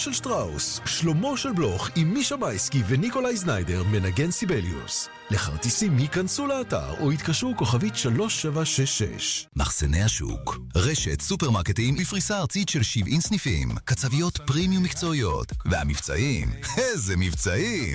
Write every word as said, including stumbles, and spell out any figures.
של שטראוס, שלמה של בלוך עם מישה בייסקי וניקולאי זניידר מנגן סיבליוס. לכרטיסים ייכנסו לאתר או יתקשרו כוכבית שלוש שבע שש שש. מחסני השוק, רשת סופרמרקטים בפריסה ארצית של שבעים סניפים, קצביות פרימיום מקצועיות, והמבצעים, איזה מבצעים!